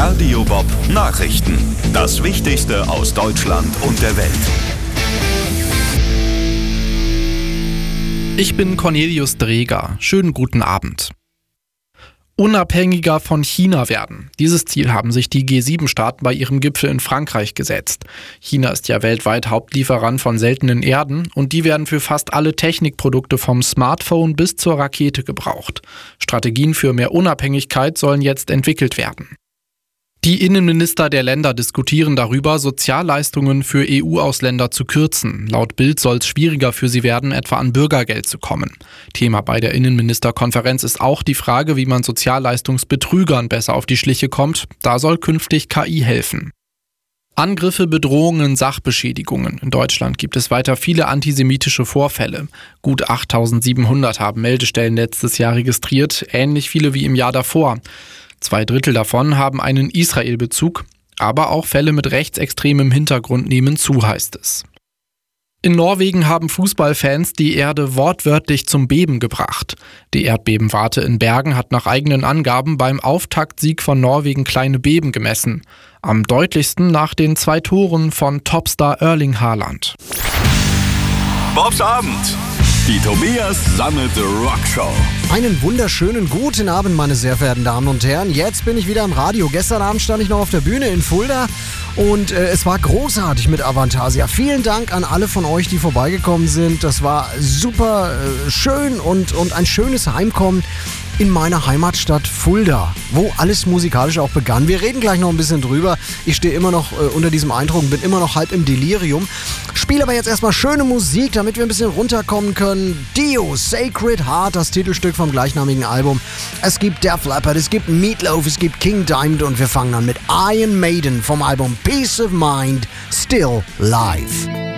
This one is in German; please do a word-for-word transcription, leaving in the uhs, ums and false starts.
Radio Bob Nachrichten. Das Wichtigste aus Deutschland und der Welt. Ich bin Cornelius Dreger. Schönen guten Abend. Unabhängiger von China werden. Dieses Ziel haben sich die G sieben Staaten bei ihrem Gipfel in Frankreich gesetzt. China ist ja weltweit Hauptlieferant von seltenen Erden und die werden für fast alle Technikprodukte vom Smartphone bis zur Rakete gebraucht. Strategien für mehr Unabhängigkeit sollen jetzt entwickelt werden. Die Innenminister der Länder diskutieren darüber, Sozialleistungen für E U-Ausländer zu kürzen. Laut Bild soll es schwieriger für sie werden, etwa an Bürgergeld zu kommen. Thema bei der Innenministerkonferenz ist auch die Frage, wie man Sozialleistungsbetrügern besser auf die Schliche kommt. Da soll künftig K I helfen. Angriffe, Bedrohungen, Sachbeschädigungen. In Deutschland gibt es weiter viele antisemitische Vorfälle. Gut achttausendsiebenhundert haben Meldestellen letztes Jahr registriert, ähnlich viele wie im Jahr davor. Zwei Drittel davon haben einen Israel-Bezug, aber auch Fälle mit rechtsextremem Hintergrund nehmen zu, heißt es. In Norwegen haben Fußballfans die Erde wortwörtlich zum Beben gebracht. Die Erdbebenwarte in Bergen hat nach eigenen Angaben beim Auftaktsieg von Norwegen kleine Beben gemessen. Am deutlichsten nach den zwei Toren von Topstar Erling Haaland. Bobs Abend. Die Tobias Sammelte Rockshow. Einen wunderschönen guten Abend, meine sehr verehrten Damen und Herren. Jetzt bin ich wieder im Radio. Gestern Abend stand ich noch auf der Bühne in Fulda und äh, es war großartig mit Avantasia. Vielen Dank an alle von euch, die vorbeigekommen sind. Das war super äh, schön und, und ein schönes Heimkommen in meiner Heimatstadt Fulda, wo alles musikalisch auch begann. Wir reden gleich noch ein bisschen drüber. Ich stehe immer noch äh, unter diesem Eindruck, bin immer noch halb im Delirium. Spiele aber jetzt erstmal schöne Musik, damit wir ein bisschen runterkommen können. Dio, Sacred Heart, das Titelstück vom gleichnamigen Album. Es gibt Def Leppard, es gibt Meatloaf, es gibt King Diamond und wir fangen an mit Iron Maiden vom Album Peace of Mind, Still Live.